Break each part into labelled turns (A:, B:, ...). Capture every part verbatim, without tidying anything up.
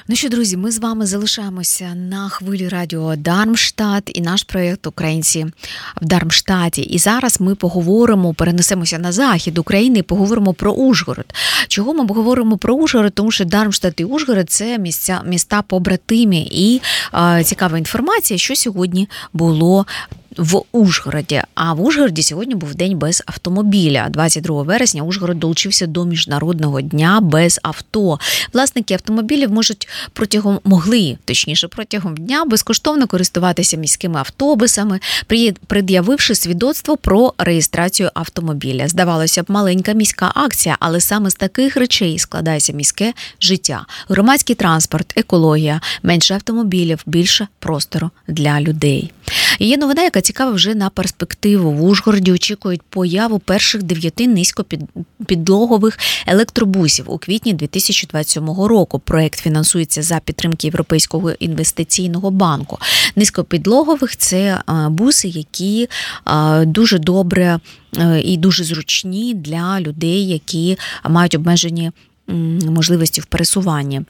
A: Ну що, друзі, ми з вами залишаємося на хвилі радіо Дармштадт і наш проєкт «Українці в Дармштадті». І зараз ми поговоримо, перенесемося на захід України і поговоримо про Ужгород. Чого ми говоримо про Ужгород? Тому що Дармштадт і Ужгород – це місця, міста побратимі. І е, цікава інформація, що сьогодні було в Ужгороді. А в Ужгороді сьогодні був день без автомобіля. двадцять другого вересня Ужгород долучився до Міжнародного дня без авто. Власники автомобілів можуть протягом, могли, точніше, протягом дня безкоштовно користуватися міськими автобусами, пред'явивши свідоцтво про реєстрацію автомобіля. Здавалося б, маленька міська акція, але саме з таких речей складається міське життя. Громадський транспорт, екологія, менше автомобілів, більше простору для людей. І є новина, яка цікава вже на перспективу. В Ужгороді очікують появу перших дев'яти низькопідлогових електробусів у квітні дві тисячі двадцять сьомого року. Проект фінансується за підтримки Європейського інвестиційного банку. Низькопідлогових – це буси, які дуже добре і дуже зручні для людей, які мають обмежені можливості в пересуванні.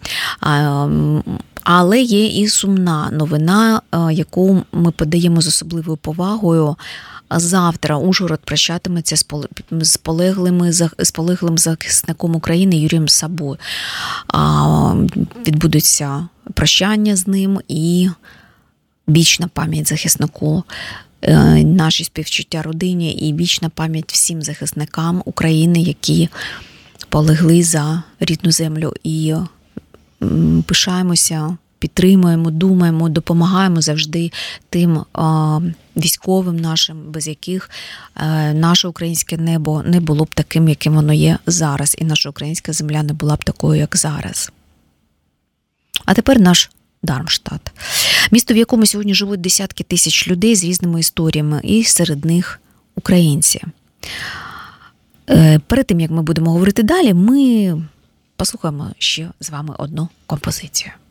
A: Але є і сумна новина, яку ми подаємо з особливою повагою. Завтра Ужгород прощатиметься з полеглими, з полеглим захисником України Юрієм Сабу. Відбудуться прощання з ним і вічна пам'ять захиснику, наші співчуття родині і вічна пам'ять всім захисникам України, які полегли за рідну землю, і пишаємося, підтримуємо, думаємо, допомагаємо завжди тим а, військовим нашим, без яких а, наше українське небо не було б таким, яким воно є зараз, і наша українська земля не була б такою, як зараз. А тепер наш Дармштадт. Місто, в якому сьогодні живуть десятки тисяч людей з різними історіями, і серед них українці. Перед тим, як ми будемо говорити далі, ми послухаємо ще з вами одну композицію.